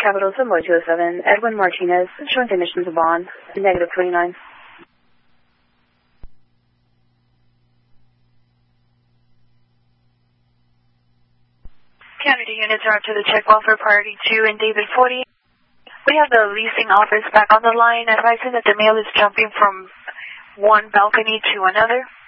Capital Subway 207, Edwin Martinez, showing conditions of bond, negative 29. Canada units are up to the check welfare priority 2 and David 40. We have the leasing office back on the line, advising that the mail is jumping from one balcony to another.